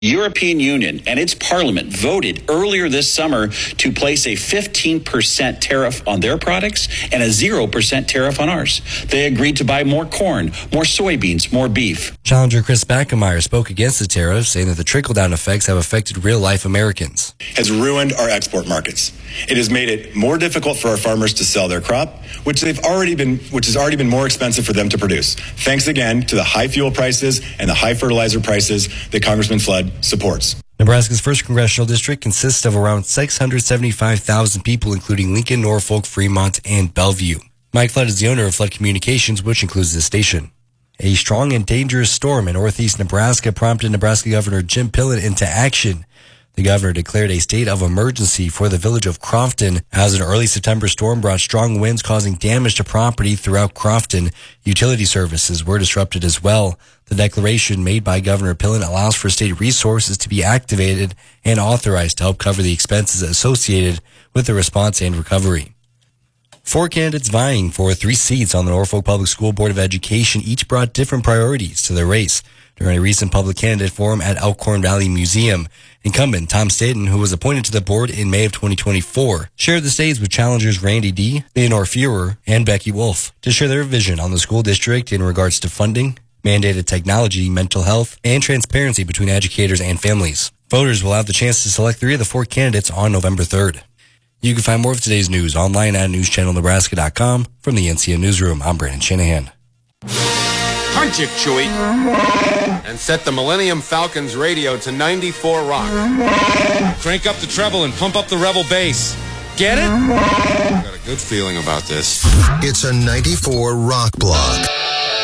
European Union and its parliament voted earlier this summer to place a 15% tariff on their products and a 0% tariff on ours. They agreed to buy more corn, more soybeans, more beef. Challenger Chris Backemeyer spoke against the tariffs, saying that the trickle-down effects have affected real-life Americans. Has ruined our export markets. It has made it more difficult for our farmers to sell their crop, which has already been more expensive for them to produce. Thanks again to the high fuel prices and the high fertilizer prices that Congressman Flood supports. Nebraska's first congressional district consists of around 675,000 people, including Lincoln, Norfolk, Fremont, and Bellevue. Mike Flood is the owner of Flood Communications, which includes this station. A strong and dangerous storm in northeast Nebraska prompted Nebraska Governor Jim Pillen into action. The governor declared a state of emergency for the village of Crofton as an early September storm brought strong winds causing damage to property throughout Crofton. Utility services were disrupted as well. The declaration made by Governor Pillen allows for state resources to be activated and authorized to help cover the expenses associated with the response and recovery. 4 candidates vying for 3 seats on the Norfolk Public School Board of Education each brought different priorities to the race. During a recent public candidate forum at Elkhorn Valley Museum, incumbent Tom Staten, who was appointed to the board in May of 2024, shared the stage with challengers Randy D., Leonore Fuhrer, and Becky Wolf to share their vision on the school district in regards to funding, mandated technology, mental health, and transparency between educators and families. Voters will have the chance to select 3 of the 4 candidates on November 3rd. You can find more of today's news online at newschannelnebraska.com. From the NCN Newsroom, I'm Brandon Shanahan. Punch it, Chewie. And set the Millennium Falcons radio to 94 Rock. Crank up the treble and pump up the Rebel bass. Get it? Got a good feeling about this. It's a 94 Rock block.